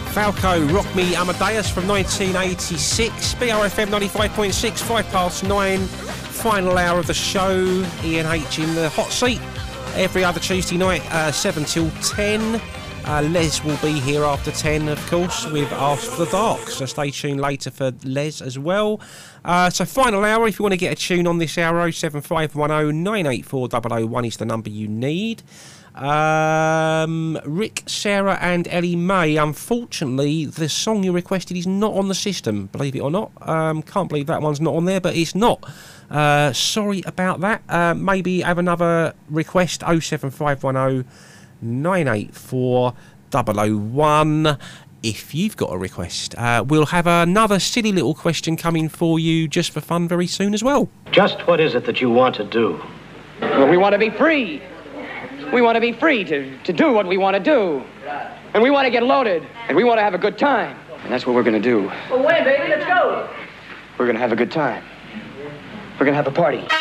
Falco, Rock Me Amadeus from 1986, BRFM 95.6, 9:05. Final hour of the show, Ian H in the hot seat. Every other Tuesday night, 7 till 10. Les will be here after 10, of course, with After the Dark, so stay tuned later for Les as well. So final hour, if you want to get a tune on this hour, 07510 984 001 is the number you need. Rick, Sarah and Ellie May, unfortunately the song you requested is not on the system, believe it or not. Can't believe that one's not on there, but it's not. Sorry about that. Maybe have another request, 07510 984 001 if you've got a request. We'll have another silly little question coming for you just for fun very soon as well. Just what is it that you want to do? Well, we want to be free. We want to be free to do what we want to do. And we want to get loaded. And we want to have a good time. And that's what we're going to do. Well, wait, baby, let's go. We're going to have a good time. We're going to have a party.